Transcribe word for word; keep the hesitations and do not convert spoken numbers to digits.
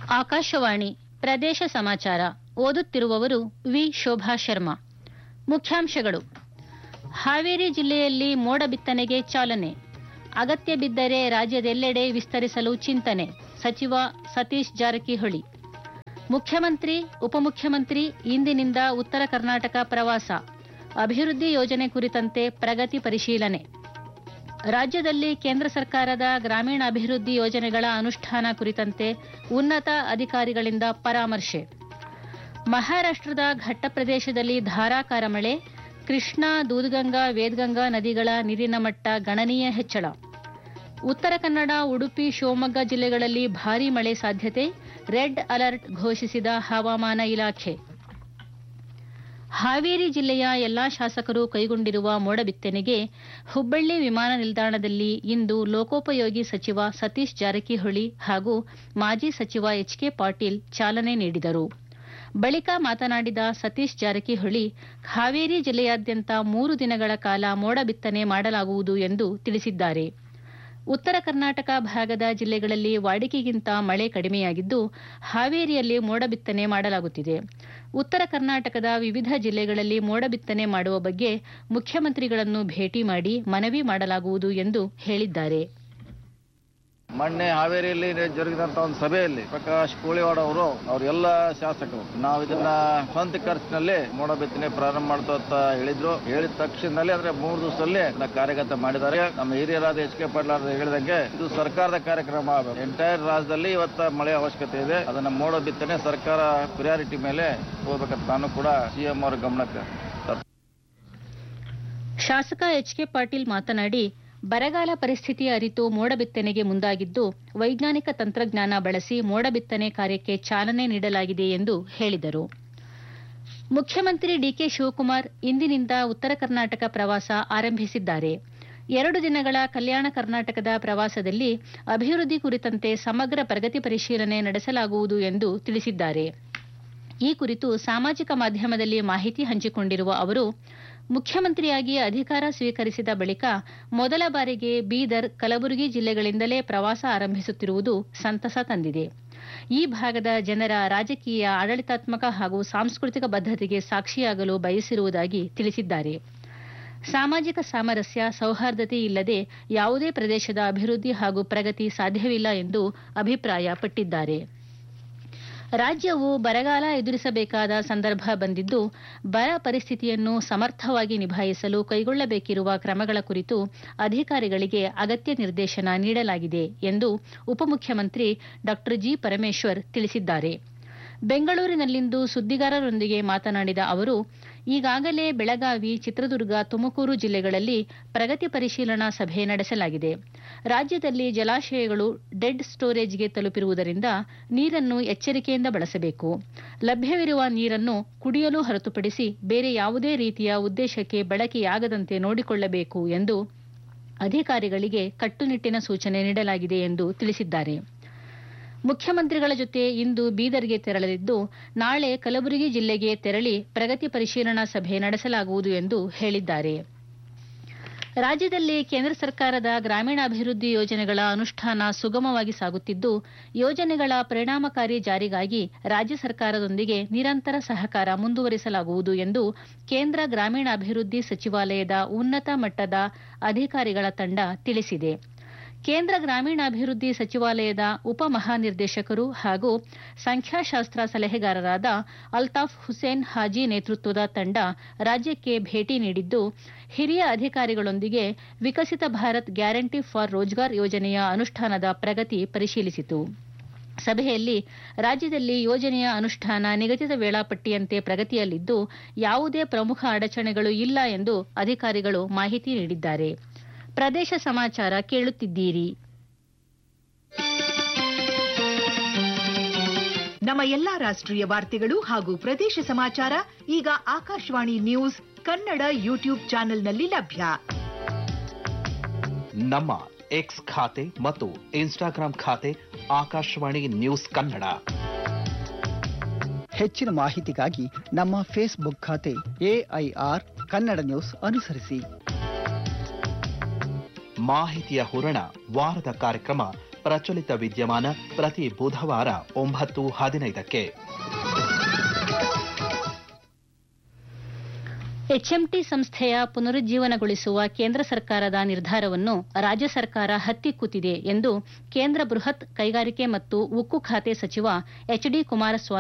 ಆಕಾಶವಾಣಿ ಪ್ರದೇಶ ಸಮಾಚಾರ ಓದುತ್ತಿರುವವರು ವಿ ಶೋಭಾ ಶರ್ಮಾ. ಮುಖ್ಯಾಂಶಗಳು: ಹಾವೇರಿ ಜಿಲ್ಲೆಯಲ್ಲಿ ಮೋಡ ಬಿತ್ತನೆಗೆ ಚಾಲನೆ. ಅಗತ್ಯ ಬಿದ್ದರೆ ರಾಜ್ಯದೆಲ್ಲೆಡೆ ವಿಸ್ತರಿಸಲು ಚಿಂತನೆ. ಸಚಿವ ಸತೀಶ್ ಜಾರಕಿಹೊಳಿ. ಮುಖ್ಯಮಂತ್ರಿ ಉಪಮುಖ್ಯಮಂತ್ರಿ ಇಂದಿನಿಂದ ಉತ್ತರ ಕರ್ನಾಟಕ ಪ್ರವಾಸ. ಅಭಿವೃದ್ಧಿ ಯೋಜನೆ ಕುರಿತಂತೆ ಪ್ರಗತಿ ಪರಿಶೀಲನೆ. ರಾಜ್ಯದಲ್ಲಿ ಕೇಂದ್ರ ಸರ್ಕಾರದ ಗ್ರಾಮೀಣಾಭಿವೃದ್ಧಿ ಯೋಜನೆಗಳ ಅನುಷ್ಠಾನ ಕುರಿತಂತೆ ಉನ್ನತ ಅಧಿಕಾರಿಗಳಿಂದ ಪರಾಮರ್ಶೆ. ಮಹಾರಾಷ್ಟ್ರದ ಘಟ್ಟಪ್ರದೇಶದಲ್ಲಿ ಧಾರಾಕಾರ ಮಳೆ. ಕೃಷ್ಣಾ, ದೂದ್ಗಂಗಾ, ವೇದಗಂಗಾ ನದಿಗಳ ನೀರಿನ ಮಟ್ಟ ಗಣನೀಯ ಹೆಚ್ಚಳ. ಉತ್ತರ ಕನ್ನಡ, ಉಡುಪಿ, ಶಿವಮೊಗ್ಗ ಜಿಲ್ಲೆಗಳಲ್ಲಿ ಭಾರೀ ಮಳೆ ಸಾಧ್ಯತೆ. ರೆಡ್ ಅಲರ್ಟ್ ಘೋಷಿಸಿದ ಹವಾಮಾನ ಇಲಾಖೆ. ಹಾವೇರಿ ಜಿಲ್ಲೆಯ ಎಲ್ಲಾ ಶಾಸಕರು ಕೈಗೊಂಡಿರುವ ಮೋಡ ಬಿತ್ತನೆಗೆ ಹುಬ್ಬಳ್ಳಿ ವಿಮಾನ ನಿಲ್ದಾಣದಲ್ಲಿ ಇಂದು ಲೋಕೋಪಯೋಗಿ ಸಚಿವ ಸತೀಶ್ ಜಾರಕಿಹೊಳಿ ಹಾಗೂ ಮಾಜಿ ಸಚಿವ ಎಚ್ ಕೆ ಪಾಟೀಲ್ ಚಾಲನೆ ನೀಡಿದರು. ಬಳಿಕ ಮಾತನಾಡಿದ ಸತೀಶ್ ಜಾರಕಿಹೊಳಿ, ಹಾವೇರಿ ಜಿಲ್ಲೆಯಾದ್ಯಂತ ಮೂರು ದಿನಗಳ ಕಾಲ ಮೋಡ ಬಿತ್ತನೆ ಮಾಡಲಾಗುವುದು ಎಂದು ತಿಳಿಸಿದ್ದಾರೆ. ಉತ್ತರ ಕರ್ನಾಟಕ ಭಾಗದ ಜಿಲ್ಲೆಗಳಲ್ಲಿ ವಾಡಿಕೆಗಿಂತ ಮಳೆ ಕಡಿಮೆಯಾಗಿದ್ದು, ಹಾವೇರಿಯಲ್ಲಿ ಮೋಡ ಬಿತ್ತನೆ ಮಾಡಲಾಗುತ್ತಿದೆ. ಉತ್ತರ ಕರ್ನಾಟಕದ ವಿವಿಧ ಜಿಲ್ಲೆಗಳಲ್ಲಿ ಮೋಡ ಬಿತ್ತನೆ ಮಾಡುವ ಬಗ್ಗೆ ಮುಖ್ಯಮಂತ್ರಿಗಳನ್ನು ಭೇಟಿ ಮಾಡಿ ಮನವಿ ಮಾಡಲಾಗುವುದು ಎಂದು ಹೇಳಿದ್ದಾರೆ. ಮೊನ್ನೆ ಹಾವೇರಿಯಲ್ಲಿ ಜರುಗಿದಂತ ಒಂದು ಸಭೆಯಲ್ಲಿ ಪ್ರಕಾಶ್ ಕೋಳಿವಾಡ ಅವರು ಅವರೆಲ್ಲ ಶಾಸಕರು ನಾವು ಇದನ್ನ ಸ್ವಂತ ಖರ್ಚಿನಲ್ಲಿ ಮೋಡ ಬಿತ್ತನೆ ಪ್ರಾರಂಭ ಮಾಡ್ತಾ ಅಂತ ಹೇಳಿದ್ರು. ಹೇಳಿದ ತಕ್ಷಣದಲ್ಲಿ ಅಂದ್ರೆ ಮೂರು ದಿವಸದಲ್ಲಿ ಕಾರ್ಯಗತ ಮಾಡಿದ್ದಾರೆ. ನಮ್ಮ ಹಿರಿಯರಾದ ಎಚ್ ಕೆ ಪಾಟೀಲ್ ಹೇಳಿದಂಗೆ ಇದು ಸರ್ಕಾರದ ಕಾರ್ಯಕ್ರಮ. ಎಂಟೈರ್ ರಾಜ್ಯದಲ್ಲಿ ಇವತ್ತ ಮಳೆ ಅವಶ್ಯಕತೆ ಇದೆ. ಅದನ್ನ ಮೋಡ ಬಿತ್ತನೆ ಸರ್ಕಾರ ಪ್ರಿಯಾರಿಟಿ ಮೇಲೆ ಹೋಗ್ಬೇಕಂತ ನಾನು ಕೂಡ ಸಿಎಂ ಅವರ ಗಮನಕ್ಕೆ. ಶಾಸಕ ಎಚ್ ಕೆ ಪಾಟೀಲ್ ಮಾತನಾಡಿ, ಬರಗಾಲ ಪರಿಸ್ಥಿತಿ ಅರಿತು ಮೋಡ ಬಿತ್ತನೆಗೆ ಮುಂದಾಗಿದ್ದು, ವೈಜ್ಞಾನಿಕ ತಂತ್ರಜ್ಞಾನ ಬಳಸಿ ಮೋಡ ಬಿತ್ತನೆ ಕಾರ್ಯಕ್ಕೆ ಚಾಲನೆ ನೀಡಲಾಗಿದೆ ಎಂದು ಹೇಳಿದರು. ಮುಖ್ಯಮಂತ್ರಿ ಡಿಕೆ ಶಿವಕುಮಾರ್ ಇಂದಿನಿಂದ ಉತ್ತರ ಕರ್ನಾಟಕ ಪ್ರವಾಸ ಆರಂಭಿಸಿದ್ದಾರೆ. ಎರಡು ದಿನಗಳ ಕಲ್ಯಾಣ ಕರ್ನಾಟಕದ ಪ್ರವಾಸದಲ್ಲಿ ಅಭಿವೃದ್ಧಿ ಕುರಿತಂತೆ ಸಮಗ್ರ ಪ್ರಗತಿ ಪರಿಶೀಲನೆ ನಡೆಸಲಾಗುವುದು ಎಂದು ತಿಳಿಸಿದ್ದಾರೆ. ಈ ಕುರಿತು ಸಾಮಾಜಿಕ ಮಾಧ್ಯಮದಲ್ಲಿ ಮಾಹಿತಿ ಹಂಚಿಕೊಂಡಿರುವ ಅವರು, ಮುಖ್ಯಮಂತ್ರಿಯಾಗಿ ಅಧಿಕಾರ ಸ್ವೀಕರಿಸಿದ ಬಳಿಕ ಮೊದಲ ಬಾರಿಗೆ ಬೀದರ್, ಕಲಬುರಗಿ ಜಿಲ್ಲೆಗಳಿಂದಲೇ ಪ್ರವಾಸ ಆರಂಭಿಸುತ್ತಿರುವುದು ಸಂತಸ ತಂದಿದೆ. ಈ ಭಾಗದ ಜನರ ರಾಜಕೀಯ, ಆಡಳಿತಾತ್ಮಕ ಹಾಗೂ ಸಾಂಸ್ಕೃತಿಕ ಬದ್ಧತೆಗೆ ಸಾಕ್ಷಿಯಾಗಲು ಬಯಸಿರುವುದಾಗಿ ತಿಳಿಸಿದ್ದಾರೆ. ಸಾಮಾಜಿಕ ಸಾಮರಸ್ಯ, ಸೌಹಾರ್ದತೆ ಇಲ್ಲದೆ ಯಾವುದೇ ಪ್ರದೇಶದ ಅಭಿವೃದ್ಧಿ ಹಾಗೂ ಪ್ರಗತಿ ಸಾಧ್ಯವಿಲ್ಲ ಎಂದು ಅಭಿಪ್ರಾಯಪಟ್ಟಿದ್ದಾರೆ. ರಾಜ್ಯವು ಬರಗಾಲ ಎದುರಿಸಬೇಕಾದ ಸಂದರ್ಭ ಬಂದಿದ್ದು, ಬರ ಪರಿಸ್ಥಿತಿಯನ್ನು ಸಮರ್ಥವಾಗಿ ನಿಭಾಯಿಸಲು ಕೈಗೊಳ್ಳಬೇಕಿರುವ ಕ್ರಮಗಳ ಕುರಿತು ಅಧಿಕಾರಿಗಳಿಗೆ ಅಗತ್ಯ ನಿರ್ದೇಶನ ನೀಡಲಾಗಿದೆ ಎಂದು ಉಪಮುಖ್ಯಮಂತ್ರಿ ಡಾ ಜಿ ಪರಮೇಶ್ವರ್ ತಿಳಿಸಿದ್ದಾರೆ. ಬೆಂಗಳೂರಿನಲ್ಲಿಂದು ಸುದ್ದಿಗಾರರೊಂದಿಗೆ ಮಾತನಾಡಿದ ಅವರು, ಈಗಾಗಲೇ ಬೆಳಗಾವಿ, ಚಿತ್ರದುರ್ಗ, ತುಮಕೂರು ಜಿಲ್ಲೆಗಳಲ್ಲಿ ಪ್ರಗತಿ ಪರಿಶೀಲನಾ ಸಭೆ ನಡೆಸಲಾಗಿದೆ. ರಾಜ್ಯದಲ್ಲಿ ಜಲಾಶಯಗಳು ಡೆಡ್ ಸ್ಟೋರೇಜ್ಗೆ ತಲುಪಿರುವುದರಿಂದ ನೀರನ್ನು ಎಚ್ಚರಿಕೆಯಿಂದ ಬಳಸಬೇಕು. ಲಭ್ಯವಿರುವ ನೀರನ್ನು ಕುಡಿಯಲು ಹೊರತುಪಡಿಸಿ ಬೇರೆ ಯಾವುದೇ ರೀತಿಯ ಉದ್ದೇಶಕ್ಕೆ ಬಳಕೆಯಾಗದಂತೆ ನೋಡಿಕೊಳ್ಳಬೇಕು ಎಂದು ಅಧಿಕಾರಿಗಳಿಗೆ ಕಟ್ಟುನಿಟ್ಟಿನ ಸೂಚನೆ ನೀಡಲಾಗಿದೆ ಎಂದು ತಿಳಿಸಿದ್ದಾರೆ. ಮುಖ್ಯಮಂತ್ರಿಗಳ ಜೊತೆ ಇಂದು ಬೀದರ್ಗೆ ತೆರಳಲಿದ್ದು, ನಾಳೆ ಕಲಬುರಗಿ ಜಿಲ್ಲೆಗೆ ತೆರಳಿ ಪ್ರಗತಿ ಪರಿಶೀಲನಾ ಸಭೆ ನಡೆಸಲಾಗುವುದು ಎಂದು ಹೇಳಿದ್ದಾರೆ. ರಾಜ್ಯದಲ್ಲಿ ಕೇಂದ್ರ ಸರ್ಕಾರದ ಗ್ರಾಮೀಣಾಭಿವೃದ್ಧಿ ಯೋಜನೆಗಳ ಅನುಷ್ಠಾನ ಸುಗಮವಾಗಿ ಸಾಗುತ್ತಿದ್ದು, ಯೋಜನೆಗಳ ಪರಿಣಾಮಕಾರಿ ಜಾರಿಗಾಗಿ ರಾಜ್ಯ ಸರ್ಕಾರದೊಂದಿಗೆ ನಿರಂತರ ಸಹಕಾರ ಮುಂದುವರಿಸಲಾಗುವುದು ಎಂದು ಕೇಂದ್ರ ಗ್ರಾಮೀಣಾಭಿವೃದ್ಧಿ ಸಚಿವಾಲಯದ ಉನ್ನತ ಮಟ್ಟದ ಅಧಿಕಾರಿಗಳ ತಂಡ ತಿಳಿಸಿದೆ. ಕೇಂದ್ರ ಗ್ರಾಮೀಣಾಭಿವೃದ್ಧಿ ಸಚಿವಾಲಯದ ಉಪ ಮಹಾನಿರ್ದೇಶಕರು ಹಾಗೂ ಸಂಖ್ಯಾಶಾಸ್ತ್ರ ಸಲಹೆಗಾರರಾದ ಅಲ್ತಾಫ್ ಹುಸೇನ್ ಹಾಜಿ ನೇತೃತ್ವದ ತಂಡ ರಾಜ್ಯಕ್ಕೆ ಭೇಟಿ ನೀಡಿದ್ದು, ಹಿರಿಯ ಅಧಿಕಾರಿಗಳೊಂದಿಗೆ ವಿಕಸಿತ ಭಾರತ್ ಗ್ಯಾರಂಟಿ ಫಾರ್ ರೋಜ್ಗಾರ್ ಯೋಜನೆಯ ಅನುಷ್ಠಾನದ ಪ್ರಗತಿ ಪರಿಶೀಲಿಸಿತು. ಸಭೆಯಲ್ಲಿ ರಾಜ್ಯದಲ್ಲಿ ಯೋಜನೆಯ ಅನುಷ್ಠಾನ ನಿಗದಿತ ವೇಳಾಪಟ್ಟಿಯಂತೆ ಪ್ರಗತಿಯಲ್ಲಿದ್ದು, ಯಾವುದೇ ಪ್ರಮುಖ ಅಡಚಣೆಗಳು ಇಲ್ಲ ಎಂದು ಅಧಿಕಾರಿಗಳು ಮಾಹಿತಿ ನೀಡಿದ್ದಾರೆ. ಪ್ರದೇಶ ಸಮಾಚಾರ ಕೇಳುತ್ತಿದ್ದೀರಿ. ನಮ್ಮ ಎಲ್ಲಾ ರಾಷ್ಟ್ರೀಯ ವಾರ್ತೆಗಳು ಹಾಗೂ ಪ್ರದೇಶ ಸಮಾಚಾರ ಈಗ ಆಕಾಶವಾಣಿ ನ್ಯೂಸ್ ಕನ್ನಡ ಯೂಟ್ಯೂಬ್ ಚಾನೆಲ್ನಲ್ಲಿ ಲಭ್ಯ. ನಮ್ಮ ಎಕ್ಸ್ ಖಾತೆ ಮತ್ತು ಇನ್ಸ್ಟಾಗ್ರಾಂ ಖಾತೆ ಆಕಾಶವಾಣಿ ನ್ಯೂಸ್ ಕನ್ನಡ. ಹೆಚ್ಚಿನ ಮಾಹಿತಿಗಾಗಿ ನಮ್ಮ ಫೇಸ್ಬುಕ್ ಖಾತೆ ಎಐಆರ್ ಕನ್ನಡ ನ್ಯೂಸ್ ಅನುಸರಿಸಿ. ಮಾಹಿತಿಯ ಹೂರಣ, ವಾರದ ಕಾರ್ಯಕ್ರಮ ಪ್ರಚಲಿತ ವಿದ್ಯಮಾನ ಪ್ರತಿ ಬುಧವಾರ ಒಂಬತ್ತು ಹದಿನೈದಕ್ಕೆ. ಎಚ್ಎಂಟಿ ಸಂಸ್ಥೆಯ ಪುನರುಜ್ಜೀವನಗೊಳಿಸುವ ಕೇಂದ್ರ ಸರ್ಕಾರದ ನಿರ್ಧಾರವನ್ನು ರಾಜ್ಯ ಸರ್ಕಾರ ಹತ್ತಿಕ್ಕುತ್ತಿದೆ ಎಂದು ಕೇಂದ್ರ ಬೃಹತ್ ಕೈಗಾರಿಕೆ ಮತ್ತು ಉಕ್ಕು ಖಾತೆ ಸಚಿವ ಎಚ್ ಡಿ ಕುಮಾರಸ್ವಾಮಿ